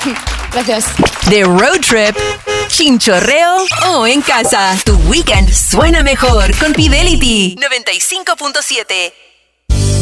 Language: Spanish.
Gracias. De road trip, chinchorreo o en casa. Tu weekend suena mejor con Fidelity 95.7.